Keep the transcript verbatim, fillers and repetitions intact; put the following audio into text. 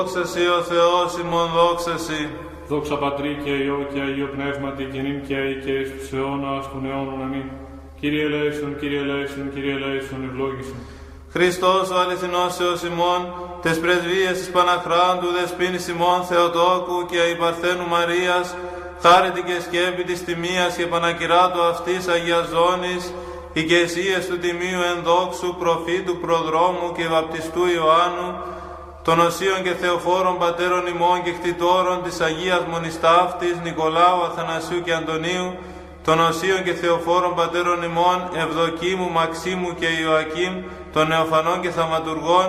Δόξα Σοι ο Θεός ημών, δόξα Σοι. Δόξα Πατρί και Υιό και Αγίο Πνεύματι, και νυν και αεί και εις τους αιώνας των αιώνων. Αμήν. Κύριε ελέησον, Κύριε ελέησον, Κύριε ελέησον, ευλόγησον. Χριστός ο αληθινός Θεός ημών, τες πρεσβείες της Παναχράντου δεσποίνης ημών Θεοτόκου και η Παρθένου Μαρίας, χάρητη και σκέπη της τιμίας και πανακυράτου αυτής Αγίας Ζώνης, οικεσίες του τιμίου ενδόξου προφήτου προδρόμου και βαπτιστού Ιωάννου, των οσίων και θεοφόρων πατέρων ημών και κτητόρων της Αγίας Μονιστάφτης Νικολάου, Αθανασίου και Αντωνίου, των οσίων και θεοφόρων πατέρων ημών Ευδοκίμου, Μαξίμου και Ιωακήμ, των νεοφανών και θαυματουργών,